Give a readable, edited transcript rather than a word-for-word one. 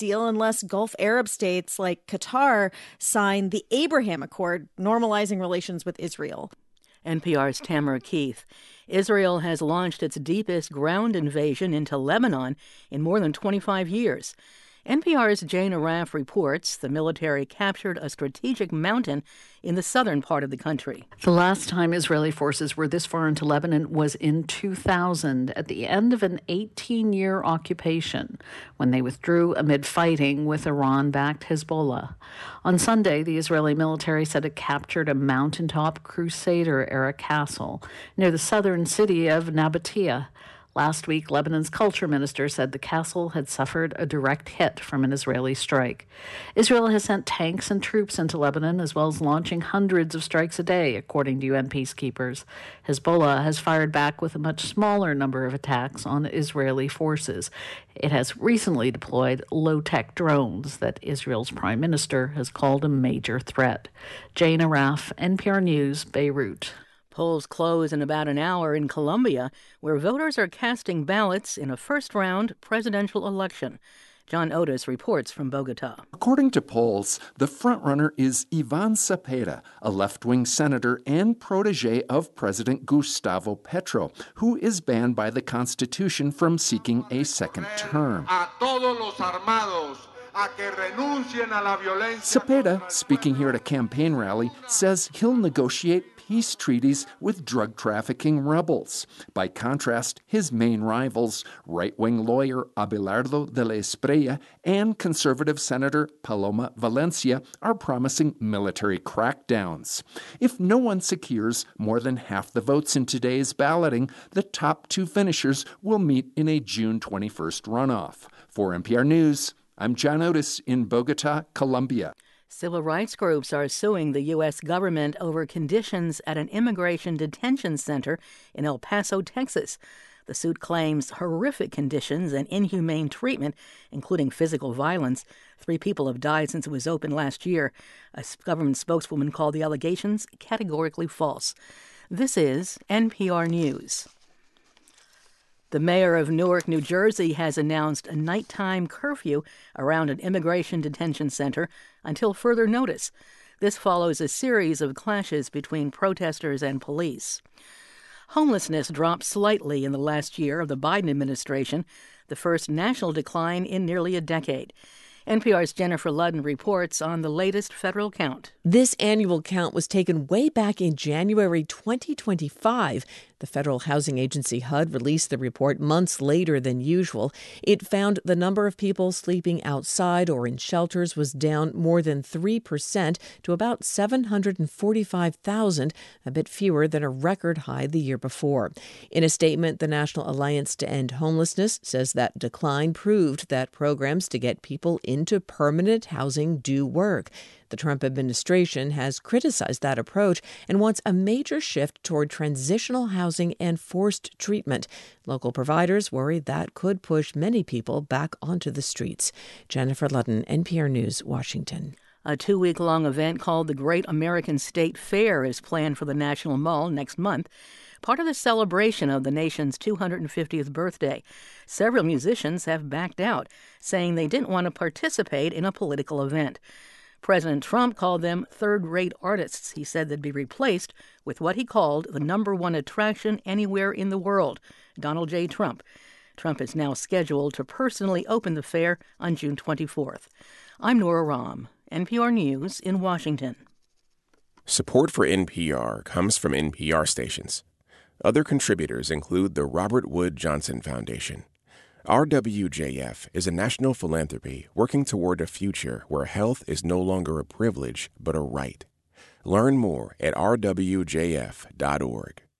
deal unless Gulf Arab states like Qatar sign the Abraham Accord, normalizing relations with Israel. NPR's Tamara Keith. Israel has launched its deepest ground invasion into Lebanon in more than 25 years. NPR's Jane Arraf reports the military captured a strategic mountain in the southern part of the country. The last time Israeli forces were this far into Lebanon was in 2000, at the end of an 18-year occupation, when they withdrew amid fighting with Iran-backed Hezbollah. On Sunday, the Israeli military said it captured a mountaintop Crusader-era castle near the southern city of Nabatea. Last week, Lebanon's culture minister said the castle had suffered a direct hit from an Israeli strike. Israel has sent tanks and troops into Lebanon, as well as launching hundreds of strikes a day, according to UN peacekeepers. Hezbollah has fired back with a much smaller number of attacks on Israeli forces. It has recently deployed low-tech drones that Israel's prime minister has called a major threat. Jane Arraf, NPR News, Beirut. Polls close in about an hour in Colombia, where voters are casting ballots in a first-round presidential election. John Otis reports from Bogota. According to polls, the frontrunner is Iván Cepeda, a left-wing senator and protege of President Gustavo Petro, who is banned by the Constitution from seeking a second term. Cepeda, speaking here at a campaign rally, says he'll negotiate peace treaties with drug trafficking rebels. By contrast, his main rivals, right-wing lawyer Abelardo de la Espriella and conservative Senator Paloma Valencia, are promising military crackdowns. If no one secures more than half the votes in today's balloting, the top two finishers will meet in a June 21st runoff. For NPR News, I'm John Otis in Bogota, Colombia. Civil rights groups are suing the U.S. government over conditions at an immigration detention center in El Paso, Texas. The suit claims horrific conditions and inhumane treatment, including physical violence. 3 people have died since it was opened last year. A government spokeswoman called the allegations categorically false. This is NPR News. The mayor of Newark, New Jersey, has announced a nighttime curfew around an immigration detention center until further notice. This follows a series of clashes between protesters and police. Homelessness dropped slightly in the last year of the Biden administration, the first national decline in nearly a decade. NPR's Jennifer Ludden reports on the latest federal count. This annual count was taken way back in January 2025. The Federal Housing Agency HUD released the report months later than usual. It found the number of people sleeping outside or in shelters was down more than 3% to about 745,000, a bit fewer than a record high the year before. In a statement, the National Alliance to End Homelessness says that decline proved that programs to get people into permanent housing do work. The Trump administration has criticized that approach and wants a major shift toward transitional housing and forced treatment. Local providers worry that could push many people back onto the streets. Jennifer Ludden, NPR News, Washington. A 2-week-long event called the Great American State Fair is planned for the National Mall next month, part of the celebration of the nation's 250th birthday. Several musicians have backed out, saying they didn't want to participate in a political event. President Trump called them third-rate artists. He said they'd be replaced with what he called the number one attraction anywhere in the world, Donald J. Trump. Trump is now scheduled to personally open the fair on June 24th. I'm Nora Rahm, NPR News in Washington. Support for NPR comes from NPR stations. Other contributors include the Robert Wood Johnson Foundation. RWJF is a national philanthropy working toward a future where health is no longer a privilege but a right. Learn more at rwjf.org.